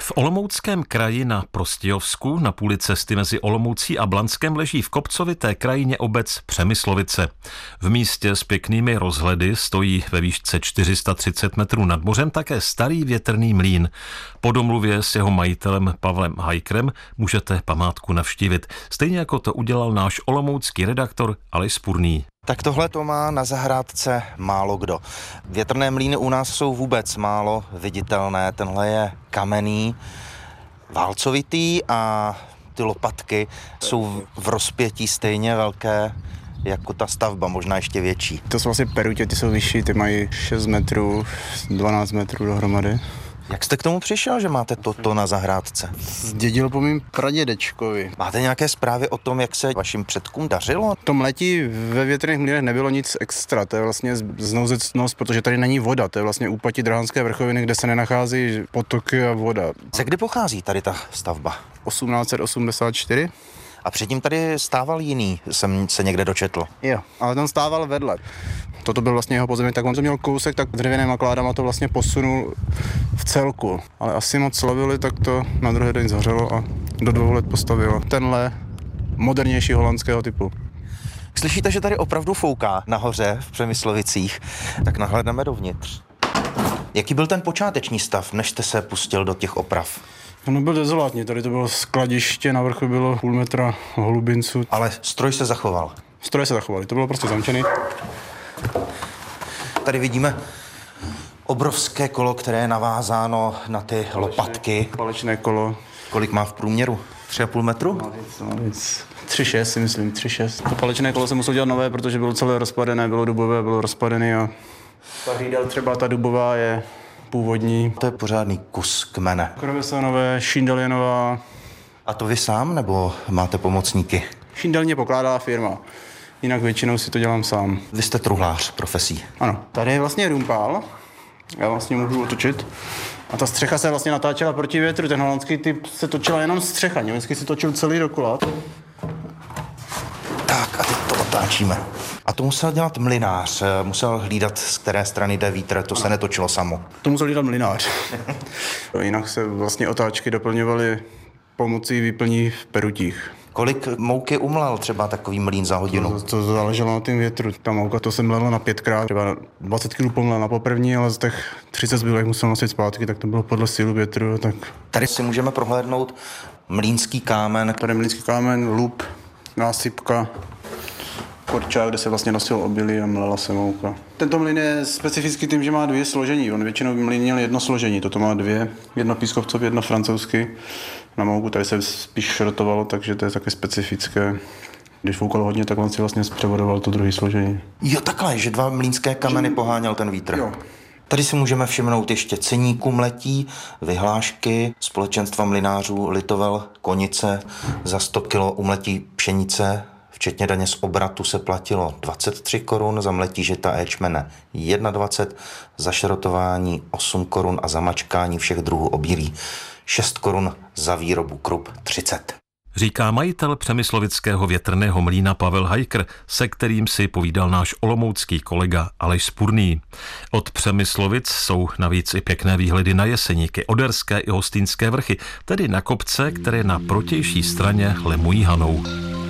V Olomouckém kraji na Prostějovsku na půli cesty mezi Olomoucí a Blanskem leží v kopcovité krajině obec Přemyslovice. V místě s pěknými rozhledy stojí ve výšce 430 metrů nad mořem také starý větrný mlýn. Po domluvě s jeho majitelem Pavlem Hajkrem můžete památku navštívit, stejně jako to udělal náš olomoucký redaktor Aleš Spurný. Tak tohle to má na zahrádce málo kdo. Větrné mlýny u nás jsou vůbec málo viditelné. Tenhle je kamenný, válcovitý a ty lopatky jsou v rozpětí stejně velké jako ta stavba, možná ještě větší. To jsou vlastně perutě, ty jsou vyšší, ty mají 6 metrů, 12 metrů dohromady. Jak jste k tomu přišel, že máte toto na zahrádce? Zdědil po mým pradědečkovi. Máte nějaké zprávy o tom, jak se vašim předkům dařilo? V tom letí ve větrných mlýnech nebylo nic extra, to je vlastně znouzecnost, protože tady není voda, to je vlastně úpatí Drahanské vrchoviny, kde se nenachází potoky a voda. Ze kdy pochází tady ta stavba? 1884. A předtím tady stával jiný, jsem se někde dočetl. Jo, ale ten stával vedle. Toto byl vlastně jeho pozemek, tak on to měl kousek, tak dřevěnýma kládama to vlastně posunul v celku. Ale asi moc slavili, tak to na druhý den zařelo a do 2 let postavilo. Tenhle modernější holandského typu. Slyšíte, že tady opravdu fouká nahoře v Přemyslovicích? Tak nahlédneme dovnitř. Jaký byl ten počáteční stav, než jste se pustil do těch oprav? Ono byl dezolátní, tady to bylo skladiště, na vrchu bylo půl metra holubinců. Ale stroj se zachoval. Stroje se zachovaly, to bylo prostě zamčený. Tady vidíme obrovské kolo, které je navázáno na ty lopatky. Palečné kolo. Kolik má v průměru? 3,5 metru? 3,6 si myslím, 3,6. To palečné kolo se muselo dělat nové, protože bylo celé rozpadené, bylo dubové, bylo rozpadené a ta hřídel třeba ta dubová je původní. To je pořádný kus kmene. Krovesa nové, šindel je nová. A to vy sám, nebo máte pomocníky? Šindel mě pokládá firma, jinak většinou si to dělám sám. Vy jste truhlář profesí. Ano, tady je vlastně rumpál, já vlastně můžu otočit. A ta střecha se vlastně natáčela proti větru, ten holandský typ se točila jenom střecha, německý se točil celý dokola. Tak a teď to otáčíme. A to musel dělat mlynář, musel hlídat, z které strany jde vítr, to se netočilo samo. To musel hlídat mlynář. Jinak se vlastně otáčky doplňovaly pomocí výplní v perutích. Kolik mouky umlel třeba takový mlýn za hodinu? To záleželo na tom větru. Ta mouka to se mlela na 5krát, třeba 20 kg pomlela na poprvní, ale z těch 30 zbylých musel nosit zpátky, tak to bylo podle sílu větru. Tak. Tady si můžeme prohlédnout mlýnský kámen. Tady je mlýnský kámen, lup, násypka, korčák, kde se vlastně nosil obilí a mlela se mouka. Tento mlýn je specifický tím, že má 2 složení. On většinou mlýn měl 1 složení, toto má 2. Jedno pískovcové, jedno francouzsky. Na mouku tady se spíš šrotovalo, takže to je také specifické. Když foukalo hodně, tak on si vlastně zpřevodoval to druhé složení. Jo, takhle, že 2 mlýnské kameny poháněl ten vítr. Jo. Tady si můžeme všimnout ještě ceníku mletí, vyhlášky společenstva mlynářů Litovel Konice za 100 kg umletí pšenice, včetně daně z obratu se platilo 23 korun, za mletí žita a ječmene 21, za šrotování 8 korun a za mačkání všech druhů obilí 6 korun, za výrobu krup 30. Říká majitel přemyslovického větrného mlýna Pavel Hajkr, se kterým si povídal náš olomoucký kolega Aleš Spurný. Od Přemyslovic jsou navíc i pěkné výhledy na Jeseníky, Oderské i Hostýnské vrchy, tedy na kopce, které na protější straně lemují Hanou.